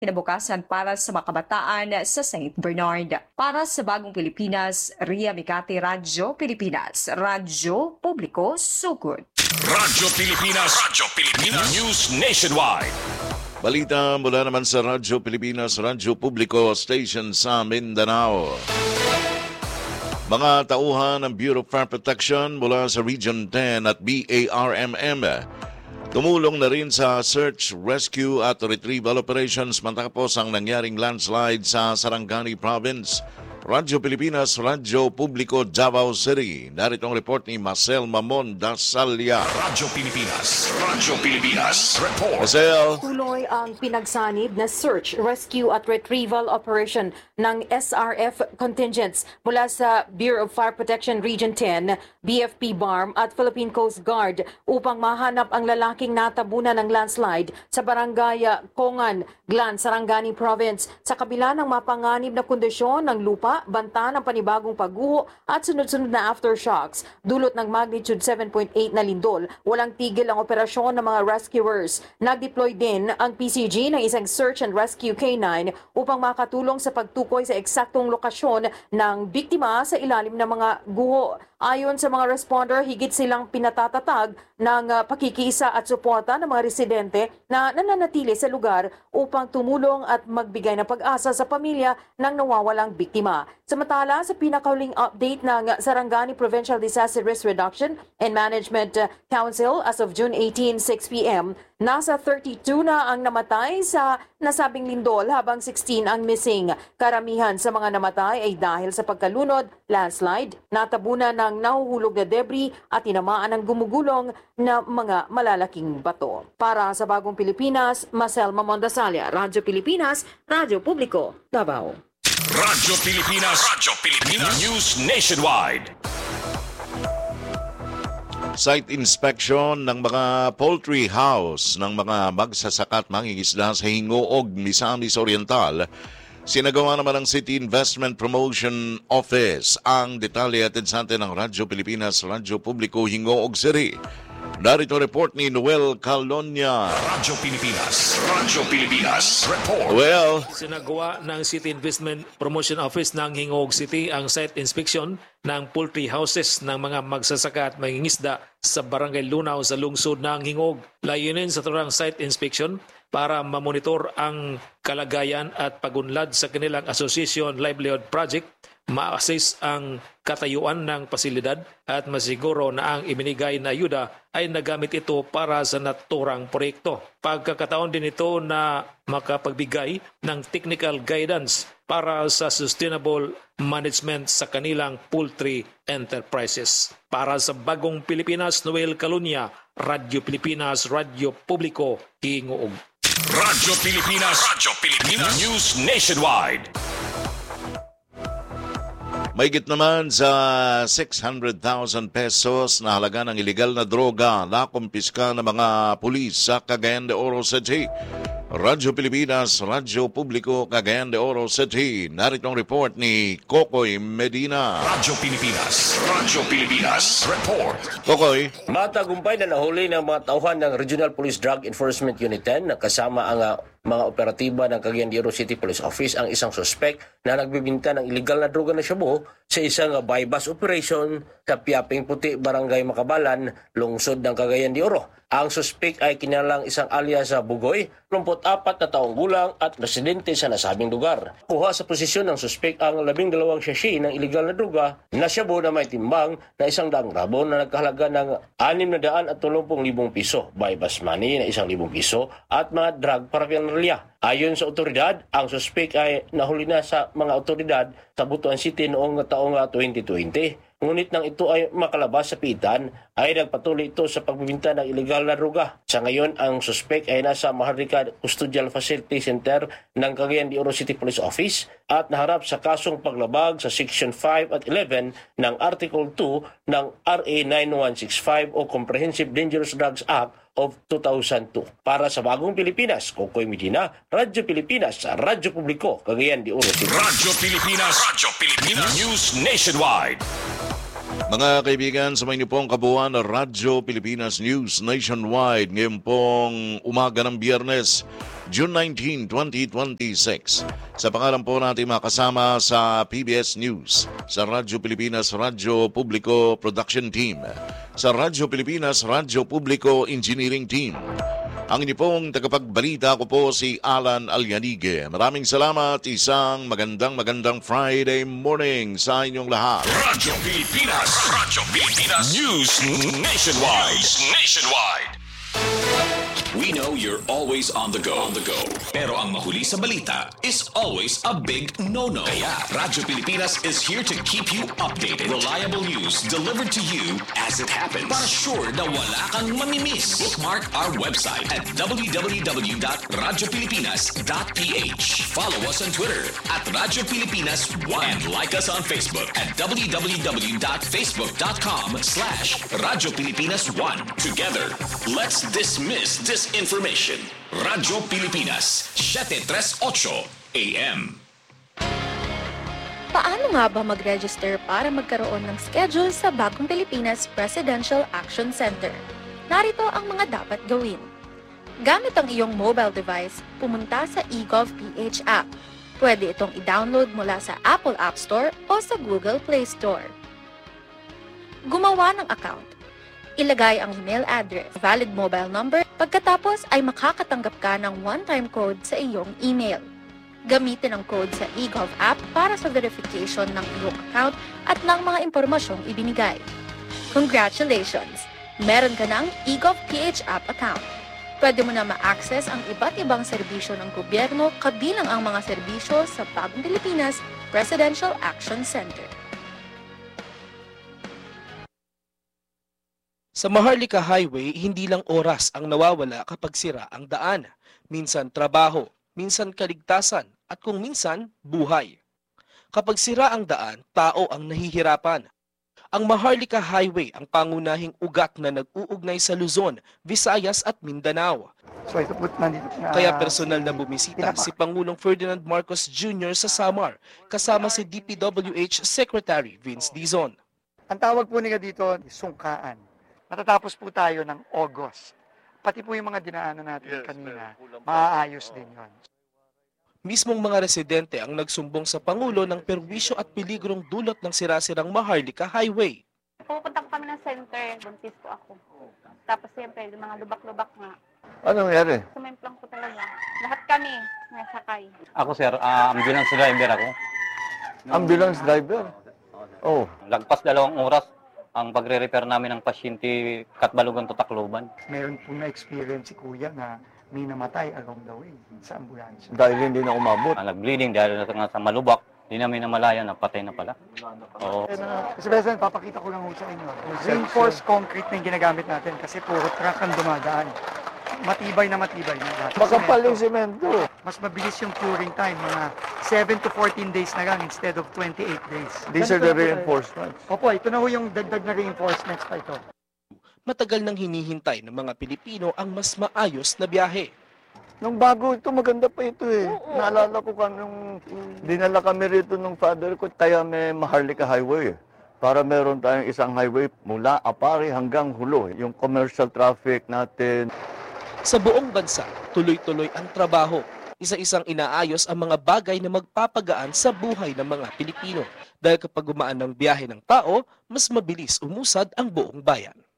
kinabukasan para sa mga kabataan sa St. Bernard. Para sa Bagong Pilipinas, Ria Mikati, Radyo Pilipinas, Radyo Publiko, Sugod. Radyo Pilipinas, News Nationwide. Balita mula naman sa Radyo Pilipinas, Radyo Publiko Station sa Mindanao. Mga tauhan ng Bureau of Fire Protection mula sa Region 10 at BARMM tumulong na rin sa search, rescue at retrieval operations matapos ang nangyaring landslide sa Sarangani Province. Radyo Pilipinas, Radyo Publiko, Davao City. Narito ang report ni Marcel Mamon Dasalya. Radyo Pilipinas, report. Marcel. Tuloy ang pinagsanib na search, rescue at retrieval operation ng SRF contingents mula sa Bureau of Fire Protection Region 10, BFP BARM at Philippine Coast Guard upang mahanap ang lalaking natabunan ng landslide sa barangay Kongan, Glan, Sarangani Province sa kabila ng mapanganib na kondisyon ng lupa, banta ng panibagong pagguho at sunod-sunod na aftershocks. Dulot ng magnitude 7.8 na lindol, walang tigil ang operasyon ng mga rescuers. Nag-deploy din ang PCG ng isang search and rescue K9 upang makatulong sa pagtukoy sa eksaktong lokasyon ng biktima sa ilalim ng mga guho. Ayon sa mga responder, higit silang pinatatatag ng pakikiisa at suporta ng mga residente na nananatili sa lugar upang tumulong at magbigay ng pag-asa sa pamilya ng nawawalang biktima. Samantala, sa pinakauling update ng Sarangani Provincial Disaster Risk Reduction and Management Council as of June 18, 6 p.m., nasa 32 na ang namatay sa nasabing lindol habang 16 ang missing. Karamihan sa mga namatay ay dahil sa pagkalunod, landslide, natabunan ng nahuhulog na debris at tinamaan ng gumugulong na mga malalaking bato. Para sa Bagong Pilipinas, Marcel Mamon Dasalya, Radyo Pilipinas, Radyo Publiko, Davao. Radyo Pilipinas, News Nationwide. Site inspection ng mga poultry house ng mga magsasaka at mangingisda sa Hingoog, Misamis Oriental. Sinagawa naman ng City Investment Promotion Office. Ang detalye atid sa atin ng Radyo Pilipinas, Radyo Publiko, Hingoog City. Narito report ni Noel Calonia. Radyo Pilipinas, report. Well, sinagawa ng City Investment Promotion Office ng Hingoog City ang site inspection ng poultry houses ng mga magsasaka at mangingisda sa Barangay Lunaw sa lungsod ng Hingoog. Layunin sa turang site inspection para mamonitor ang kalagayan at pagunlad sa kanilang Association Livelihood Project, ma-assess ang katayuan ng pasilidad at masiguro na ang ibinigay na ayuda ay nagamit ito para sa naturang proyekto. Pagkakataon din ito na makapagbigay ng technical guidance para sa sustainable management sa kanilang poultry enterprises. Para sa Bagong Pilipinas, Noel Calonia, Radyo Pilipinas, Radyo Publiko, Hingoog. Radyo Pilipinas, News Nationwide. mahigit naman sa 600,000 pesos na halaga ng ilegal na droga na kumpiska ng mga pulis sa Cagayan de Oro City. Radyo Pilipinas, Radyo Publiko, Cagayan de Oro City. Narito ang report ni Kokoy Medina. Radyo Pilipinas, report. Kokoy. Matagumpay na nahuli ng mga tauhan ng Regional Police Drug Enforcement Unit 10 na kasama ang mga operatiba ng Cagayan de Oro City Police Office ang isang suspek na nagbibinta ng ilegal na droga na shabu sa isang buy-bust operation sa Piaping Puti, Barangay Makabalan, lungsod ng Cagayan de Oro. Ang suspek ay kinalang isang alias sa Bugoy, 24 na taong gulang at residente sa nasabing lugar. Kuha sa posisyon ng suspek ang 12 sachet ng ilegal na droga na shabu na may timbang na 100 gramo na nagkahalaga ng 630,000 piso, buy-bust money na 1,000 piso at mga drug paraphernalia. Ayon sa otoridad, ang suspek ay nahuli na sa mga otoridad sa Butuan City noong taong 2020. Ngunit nang ito ay makalabas sa pitan, ay nagpatuloy ito sa pagbibinta ng ilegal na droga. Sa ngayon, ang suspek ay nasa Maharlika Custodial Facility Center ng Cagayan de Oro City Police Office at naharap sa kasong paglabag sa Section 5 at 11 ng Article 2 ng RA 9165 o Comprehensive Dangerous Drugs Act of 2002. Para sa Bagong Pilipinas, Kokoy Medina, Radyo Pilipinas, Radyo Publiko, Cagayan de Oro City. Radyo Pilipinas, News Nationwide. Mga kaibigan, sa inyo pong kabuuan ng Radyo Pilipinas News Nationwide ngayon pong umaga ng Biyernes, June 19, 2026. Sa pangalan po natin makasama sa PBS News, sa Radyo Pilipinas Radyo Publiko Production Team, sa Radyo Pilipinas Radyo Publiko Engineering Team. Ang inyo pong tagapagbalita ko po si Alan Alyanige. Maraming salamat, isang magandang Friday morning sa inyong lahat. Radyo Pilipinas News Nationwide. We know you're always on the go. Pero ang mahuli sa balita is always a big no-no. Kaya Radyo Pilipinas is here to keep you updated. Reliable news delivered to you as it happens. Para sure na wala kang mamimiss. Bookmark our website at www.radiopilipinas.ph. Follow us on Twitter at Radyo Pilipinas 1 and like us on Facebook at www.facebook.com/Radyo Pilipinas 1. Together, let's dismiss disinformation. Radyo Pilipinas, 738 AM. Paano nga ba mag-register para magkaroon ng schedule sa Bagong Pilipinas Presidential Action Center? Narito ang mga dapat gawin. Gamit ang iyong mobile device, pumunta sa eGov.ph app. Pwede itong i-download mula sa Apple App Store o sa Google Play Store. Gumawa ng account. Ilagay ang email address, valid mobile number, pagkatapos ay makakatanggap ka ng one-time code sa iyong email. Gamitin ang code sa eGov app para sa verification ng iyong account at ng mga impormasyong ibinigay. Congratulations! Meron ka ng eGov.ph app account. Pwede mo na ma-access ang iba't ibang serbisyo ng gobyerno kabilang ang mga serbisyo sa Bagong Pilipinas Presidential Action Center. Sa Maharlika Highway, hindi lang oras ang nawawala kapag sira ang daan. Minsan trabaho, minsan kaligtasan, at kung minsan, buhay. Kapag sira ang daan, tao ang nahihirapan. Ang Maharlika Highway ang pangunahing ugat na nag-uugnay sa Luzon, Visayas at Mindanao. So ito po nandito na, Kaya personal na bumisita si Pangulong Ferdinand Marcos Jr. sa Samar, kasama si DPWH Secretary Vince Dizon. ang tawag po nila dito, sungkaan. Matatapos po tayo ng August. Pati po yung mga dinaanan natin kanina, maaayos din yon. Mismong mga residente ang nagsumbong sa Pangulo ng perwisyo at peligrong dulot ng sirasirang Maharlika Highway. Pupunta ko kami ng center, buntis po ako. Tapos siyempre, yung mga lubak-lubak nga. Ano nangyari? Sumemplang ko talaga. Lahat kami, nasakay. Ako sir, ambulance driver ako. Ambulance driver? Oh. Lagpas 2 oras ang pagre-repair namin ng pasyente Katbalogan to Tacloban. Meron po na-experience si Kuya na may namatay along the way sa ambulansya. Dahil hindi na umabot. Nag-bleeding dahil sa malubak, hindi namin namalayan na patay na pala. Oo. Kasi President, papakita ko lang sa inyo. Reinforced concrete na yung ginagamit natin kasi puro truck ang dumadaan. Matibay na matibay. Makapal yung semento. Mas mabilis yung curing time, mga 7 to 14 days na lang instead of 28 days. These are the reinforcements. Opo, ito na ho yung dagdag na reinforcements pa ito. Matagal nang hinihintay ng mga Pilipino ang mas maayos na biyahe. Nung bago ito, maganda pa ito eh. Oo. Naalala ko nung dinala kami rito nung father ko, kaya may Maharlika Highway. Para meron tayong isang highway mula Apari hanggang Hulo. Yung commercial traffic natin. Sa buong bansa, tuloy-tuloy ang trabaho. Isa-isang inaayos ang mga bagay na magpapagaan sa buhay ng mga Pilipino. Dahil kapag gumaan ng biyahe ng tao, mas mabilis umusad ang buong bayan.